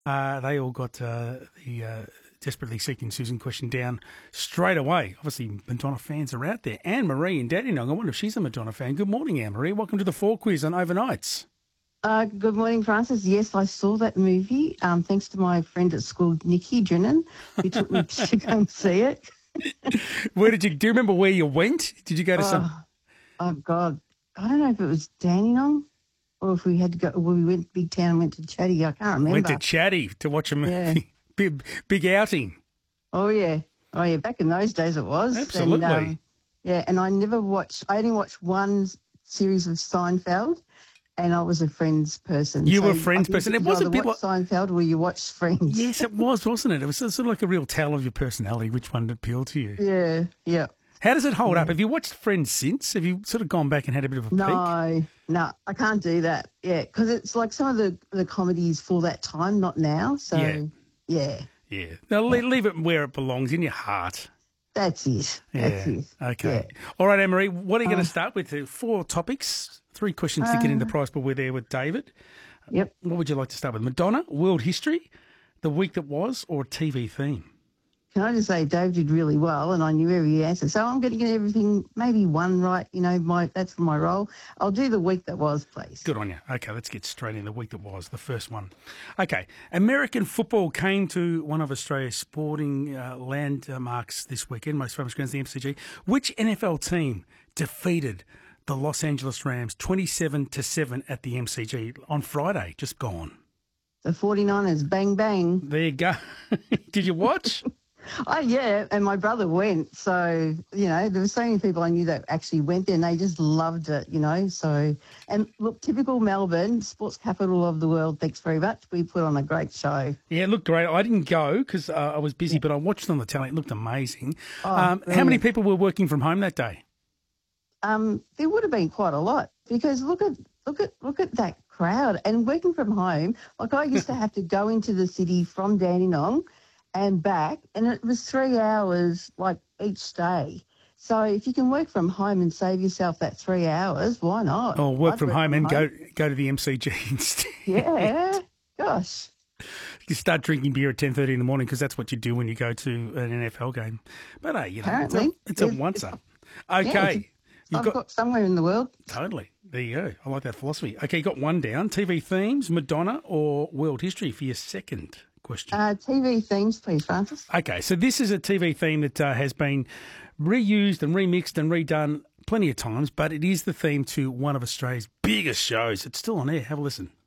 They all got the Desperately Seeking Susan question down straight away. Obviously, Madonna fans are out there. Anne-Marie in Dandenong. I wonder if she's a Madonna fan. Good morning, Anne-Marie. Welcome to the 4 Quiz on Overnights. Good morning, Francis. Yes, I saw that movie. Thanks to my friend at school, Nikki Drennan, who took me to go and see it. Do you remember where you went? Did you go to some? Oh, God. I don't know if it was Dandenong or if we had to go. Well, we went to Big Town and went to Chatty. I can't remember. Went to Chatty to watch a movie. Yeah. Big outing. Oh, yeah. Back in those days it was. Absolutely. And I only watched one series of Seinfeld. And I was a Friends person. You were a Friends person. It was a bit like Seinfeld or you watched Friends. Yes, it was, wasn't it? It was sort of like a real tell of your personality, which one appealed to you. Yeah. How does it hold up? Have you watched Friends since? Have you sort of gone back and had a bit of a peek? No, I can't do that. Yeah, because it's like some of the comedies for that time, not now. So, yeah. Now, leave it where it belongs, in your heart. That's it. That's it. Okay. Yeah. All right, Anne-Marie, what are you going to start with? 4 topics, 3 questions to get into prize pool. We're there with David. Yep. What would you like to start with? Madonna, world history, the week that was, or a TV theme? Can I just say Dave did really well and I knew every answer. So I'm going to get everything, maybe one right, that's my role. I'll do the week that was, please. Good on you. Okay, let's get straight in the week that was, the first one. Okay, American football came to one of Australia's sporting landmarks this weekend, most famous grounds, the MCG. Which NFL team defeated the Los Angeles Rams 27-7 at the MCG on Friday, just gone? The 49ers, bang, bang. There you go. Did you watch? Oh, yeah, and my brother went. So, there were so many people I knew that actually went there and they just loved it, So, and look, typical Melbourne, sports capital of the world, thanks very much. We put on a great show. Yeah, it looked great. I didn't go because I was busy, but I watched it on the telly. It looked amazing. Oh, how many people were working from home that day? There would have been quite a lot because look at that crowd. And working from home, like I used to have to go into the city from Dandenong and back, and it was 3 hours like each day. So if you can work from home and save yourself that 3 hours, why not? Or work from home and go to the MCG instead. Yeah, gosh. You start drinking beer at 10:30 in the morning because that's what you do when you go to an NFL game. But apparently it's a once-up. Okay. I've got somewhere in the world. Totally. There you go. I like that philosophy. Okay, you got one down. TV themes, Madonna or world history for your second question? TV themes, please, Francis. Okay, so this is a TV theme that has been reused and remixed and redone plenty of times, but it is the theme to one of Australia's biggest shows. It's still on air. Have a listen.